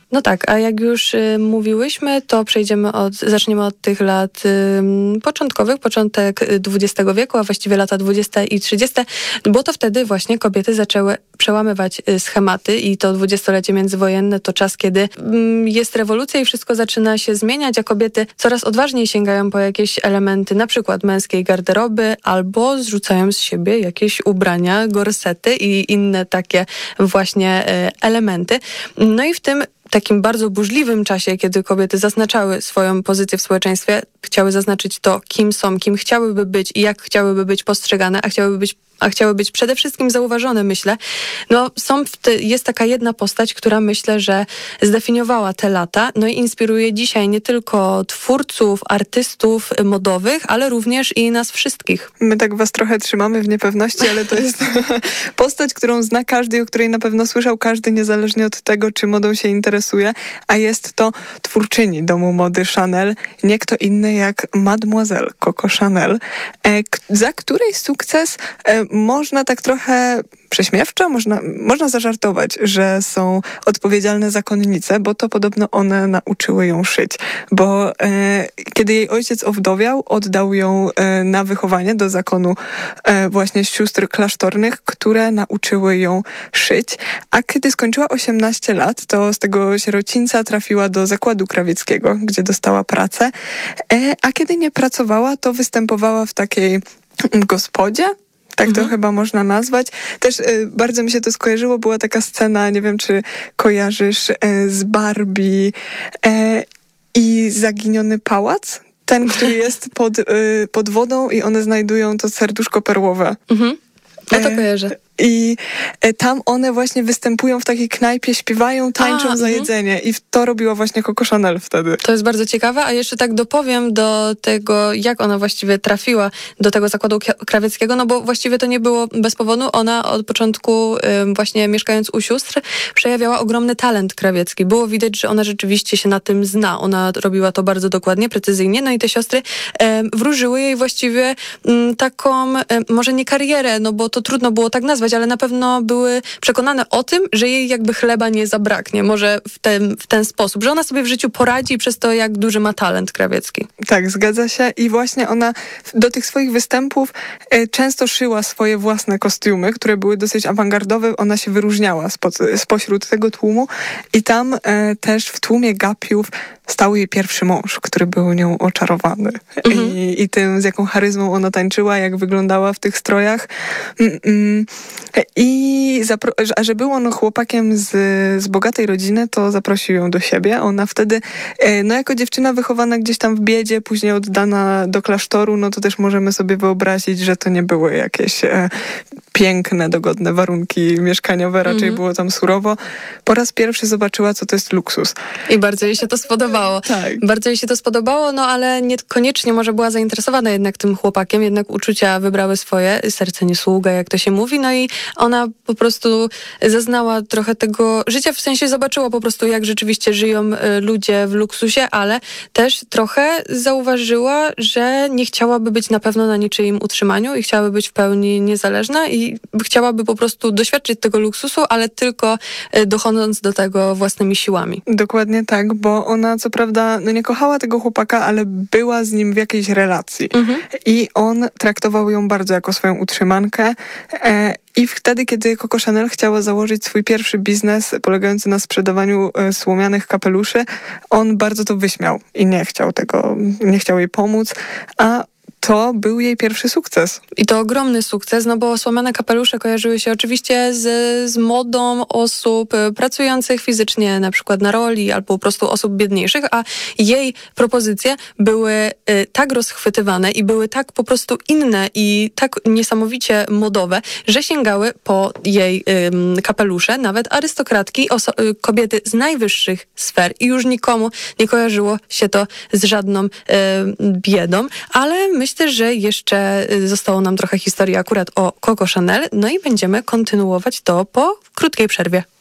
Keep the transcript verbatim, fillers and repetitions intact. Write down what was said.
No tak, a jak już y, mówiłyśmy, to przejdziemy od, zaczniemy od tych lat y, początkowych, początek dwudziestego wieku, a właściwie lata dwudzieste i trzydzieste, bo to wtedy właśnie kobiety zaczęły przełamywać y, schematy i to dwudziestolecie międzywojenne to czas, kiedy y, jest rewolucja i wszystko zaczyna się zmieniać, a kobiety coraz odważniej sięgają po jakieś elementy, na przykład męskiej garderoby, albo zrzucają z siebie jakieś ubrania, gorsety i inne takie właśnie y, elementy. No i w tym takim bardzo burzliwym czasie, kiedy kobiety zaznaczały swoją pozycję w społeczeństwie, chciały zaznaczyć to, kim są, kim chciałyby być i jak chciałyby być postrzegane, a chciałyby być a chciały być przede wszystkim zauważone, myślę. No, są w te, jest taka jedna postać, która myślę, że zdefiniowała te lata, no i inspiruje dzisiaj nie tylko twórców, artystów modowych, ale również i nas wszystkich. My tak was trochę trzymamy w niepewności, ale to jest postać, którą zna każdy i o której na pewno słyszał każdy, niezależnie od tego, czy modą się interesuje, a jest to twórczyni domu mody Chanel, nie kto inny jak Mademoiselle Coco Chanel, e, k- za której sukces e, można tak trochę prześmiewczo, można, można zażartować, że są odpowiedzialne zakonnice, bo to podobno one nauczyły ją szyć. Bo e, kiedy jej ojciec owdowiał, oddał ją e, na wychowanie do zakonu e, właśnie sióstr klasztornych, które nauczyły ją szyć. A kiedy skończyła osiemnaście lat, to z tego sierocińca trafiła do zakładu krawieckiego, gdzie dostała pracę. E, a kiedy nie pracowała, to występowała w takiej gospodzie, tak to mhm. chyba można nazwać. Też y, bardzo mi się to skojarzyło, była taka scena, nie wiem czy kojarzysz, y, z Barbie y, i Zaginiony pałac. Ten, który jest pod, y, pod wodą i one znajdują to serduszko perłowe. Mhm. No to kojarzę. I tam one właśnie występują w takiej knajpie, śpiewają, tańczą a, za mm. jedzenie. I to robiła właśnie Coco Chanel wtedy. To jest bardzo ciekawe, a jeszcze tak dopowiem do tego, jak ona właściwie trafiła do tego zakładu krawieckiego, no bo właściwie to nie było bez powodu. Ona od początku właśnie mieszkając u sióstr przejawiała ogromny talent krawiecki. Było widać, że ona rzeczywiście się na tym zna. Ona robiła to bardzo dokładnie, precyzyjnie. No i te siostry wróżyły jej właściwie taką, może nie karierę, no bo to trudno było tak nazwać, ale na pewno były przekonane o tym, że jej jakby chleba nie zabraknie. Może w ten, w ten sposób, że ona sobie w życiu poradzi przez to, jak duży ma talent krawiecki. Tak, zgadza się. I właśnie ona do tych swoich występów e, często szyła swoje własne kostiumy, które były dosyć awangardowe. Ona się wyróżniała spo, spośród tego tłumu. I tam e, też w tłumie gapiów stał jej pierwszy mąż, który był nią oczarowany. Mhm. I, I tym, z jaką charyzmą ona tańczyła, jak wyglądała w tych strojach. Mm-mm. I zapro- a że był on chłopakiem z, z bogatej rodziny, to zaprosił ją do siebie. Ona wtedy, no jako dziewczyna wychowana gdzieś tam w biedzie, później oddana do klasztoru, no to też możemy sobie wyobrazić, że to nie były jakieś e, piękne, dogodne warunki mieszkaniowe, raczej mm. było tam surowo. Po raz pierwszy zobaczyła, co to jest luksus. I bardzo jej się to spodobało. Tak. Bardzo jej się to spodobało, no ale niekoniecznie może była zainteresowana jednak tym chłopakiem, jednak uczucia wybrały swoje, serce nie sługa, jak to się mówi, no i ona po prostu zaznała trochę tego życia, w sensie zobaczyła po prostu, jak rzeczywiście żyją ludzie w luksusie, ale też trochę zauważyła, że nie chciałaby być na pewno na niczyim utrzymaniu i chciałaby być w pełni niezależna i chciałaby po prostu doświadczyć tego luksusu, ale tylko dochodząc do tego własnymi siłami. Dokładnie tak, bo ona co prawda no nie kochała tego chłopaka, ale była z nim w jakiejś relacji. Mhm. I on traktował ją bardzo jako swoją utrzymankę. E, I wtedy, kiedy Coco Chanel chciała założyć swój pierwszy biznes polegający na sprzedawaniu e, słomianych kapeluszy, on bardzo to wyśmiał i nie chciał tego, nie chciał jej pomóc, a to był jej pierwszy sukces. I to ogromny sukces, no bo słomiane kapelusze kojarzyły się oczywiście z, z modą osób pracujących fizycznie, na przykład na roli, albo po prostu osób biedniejszych, a jej propozycje były y, tak rozchwytywane i były tak po prostu inne i tak niesamowicie modowe, że sięgały po jej y, kapelusze, nawet arystokratki, oso- y, kobiety z najwyższych sfer i już nikomu nie kojarzyło się to z żadną y, biedą, ale myślę, Myślę, że jeszcze zostało nam trochę historii akurat o Coco Chanel, no i będziemy kontynuować to po krótkiej przerwie.